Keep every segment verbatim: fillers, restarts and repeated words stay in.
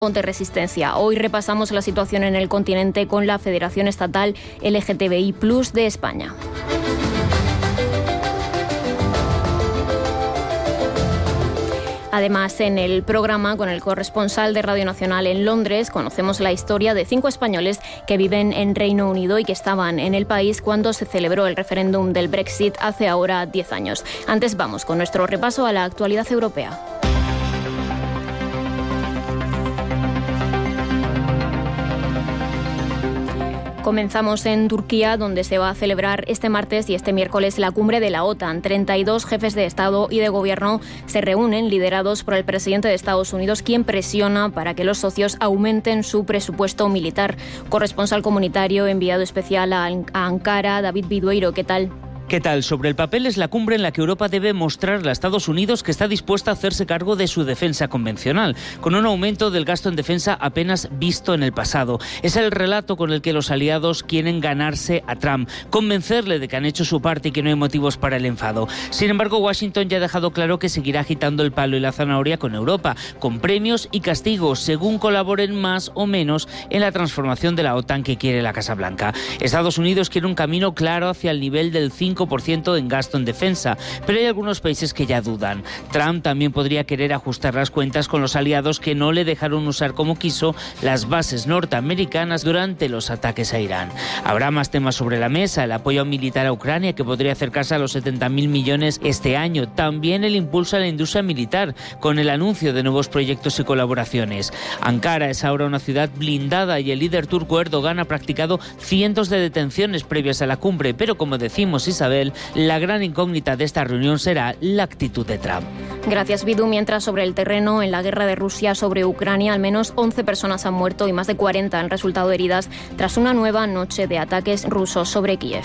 de resistencia. Hoy repasamos la situación en el continente con la Federación Estatal L G T B I plus de España. Además, en el programa con el corresponsal de Radio Nacional en Londres, conocemos la historia de cinco españoles que viven en Reino Unido y que estaban en el país cuando se celebró el referéndum del Brexit hace ahora diez años. Antes vamos con nuestro repaso a la actualidad europea. Comenzamos en Turquía, donde se va a celebrar este martes y este miércoles la cumbre de la OTAN. treinta y dos jefes de Estado y de Gobierno se reúnen, liderados por el presidente de Estados Unidos, quien presiona para que los socios aumenten su presupuesto militar. Corresponsal comunitario, enviado especial a Ankara, David Bidueiro, ¿qué tal? ¿Qué tal? Sobre el papel es la cumbre en la que Europa debe mostrarle a Estados Unidos que está dispuesta a hacerse cargo de su defensa convencional, con un aumento del gasto en defensa apenas visto en el pasado. Es el relato con el que los aliados quieren ganarse a Trump, convencerle de que han hecho su parte y que no hay motivos para el enfado. Sin embargo, Washington ya ha dejado claro que seguirá agitando el palo y la zanahoria con Europa, con premios y castigos, según colaboren más o menos en la transformación de la OTAN que quiere la Casa Blanca. Estados Unidos quiere un camino claro hacia el nivel del cinco por ciento en gasto en defensa, pero hay algunos países que ya dudan. Trump también podría querer ajustar las cuentas con los aliados que no le dejaron usar como quiso las bases norteamericanas durante los ataques a Irán. Habrá más temas sobre la mesa: el apoyo militar a Ucrania, que podría acercarse a los setenta mil millones este año, también el impulso a la industria militar, con el anuncio de nuevos proyectos y colaboraciones. Ankara es ahora una ciudad blindada y el líder turco Erdogan ha practicado cientos de detenciones previas a la cumbre, pero como decimos, Isabel, la gran incógnita de esta reunión será la actitud de Trump. Gracias, Bidu. Mientras, sobre el terreno, en la guerra de Rusia sobre Ucrania, al menos once personas han muerto y más de cuarenta han resultado heridas tras una nueva noche de ataques rusos sobre Kiev.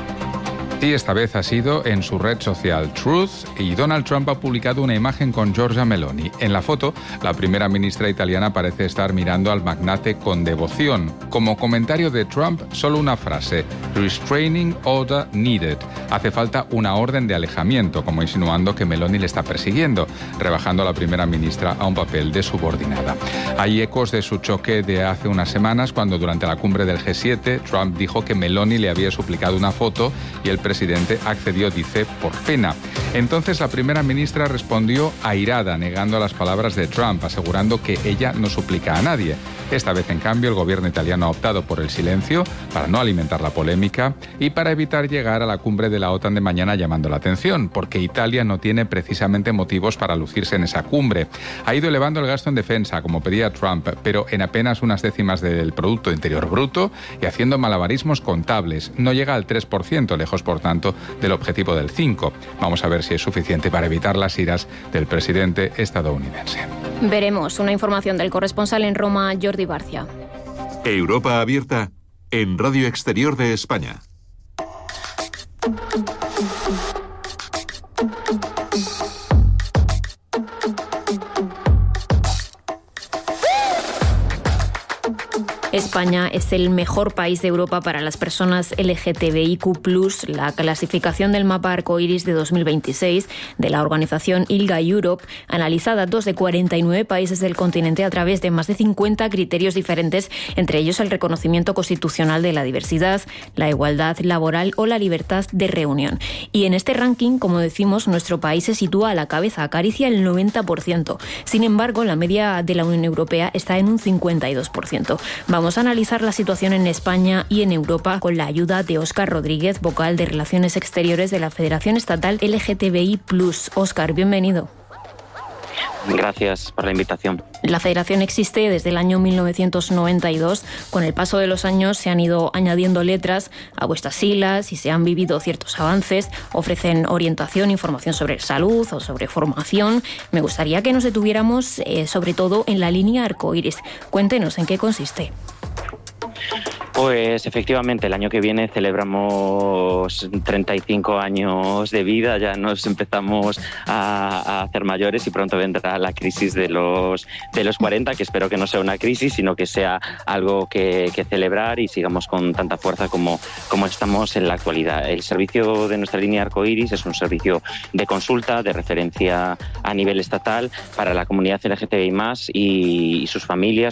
Y esta vez ha sido en su red social Truth, y Donald Trump ha publicado una imagen con Giorgia Meloni. En la foto, la primera ministra italiana parece estar mirando al magnate con devoción. Como comentario de Trump, solo una frase: restraining order needed. Hace falta una orden de alejamiento, como insinuando que Meloni le está persiguiendo, rebajando a la primera ministra a un papel de subordinada. Hay ecos de su choque de hace unas semanas, cuando durante la cumbre del G siete, Trump dijo que Meloni le había suplicado una foto y el presidente accedió, dice, por pena. Entonces la primera ministra respondió airada, negando las palabras de Trump, asegurando que ella no suplica a nadie. Esta vez, en cambio, el gobierno italiano ha optado por el silencio para no alimentar la polémica y para evitar llegar a la cumbre de la OTAN de mañana llamando la atención, porque Italia no tiene precisamente motivos para lucirse en esa cumbre. Ha ido elevando el gasto en defensa, como pedía Trump, pero en apenas unas décimas del Producto Interior Bruto y haciendo malabarismos contables. No llega al tres por ciento, lejos, por tanto, del objetivo del cinco por ciento. Vamos a ver si es suficiente para evitar las iras del presidente estadounidense. Veremos. Una información del corresponsal en Roma, Jordi Barcia. Europa abierta en Radio Exterior de España. España es el mejor país de Europa para las personas L G T B I Q plus. La clasificación del mapa arcoíris de dos mil veintiséis de la organización ILGA Europe, analizada dos de cuarenta y nueve países del continente a través de más de cincuenta criterios diferentes, entre ellos el reconocimiento constitucional de la diversidad, la igualdad laboral o la libertad de reunión. Y en este ranking, como decimos, nuestro país se sitúa a la cabeza, acaricia el noventa por ciento. Sin embargo, la media de la Unión Europea está en un cincuenta y dos por ciento. Vamos Vamos a analizar la situación en España y en Europa con la ayuda de Óscar Rodríguez, vocal de Relaciones Exteriores de la Federación Estatal L G T B I plus. Óscar, bienvenido. Gracias por la invitación. La federación existe desde el año mil novecientos noventa y dos. Con el paso de los años se han ido añadiendo letras a vuestras siglas y se han vivido ciertos avances. Ofrecen orientación, información sobre salud o sobre formación. Me gustaría que nos detuviéramos eh, sobre todo en la línea arcoíris. Cuéntenos en qué consiste. Pues efectivamente, el año que viene celebramos treinta y cinco años de vida, ya nos empezamos a, a hacer mayores y pronto vendrá la crisis de los, de los cuarenta, que espero que no sea una crisis, sino que sea algo que, que celebrar y sigamos con tanta fuerza como, como estamos en la actualidad. El servicio de nuestra línea Arcoiris es un servicio de consulta, de referencia a nivel estatal para la comunidad L G T B I más, y, y sus familias,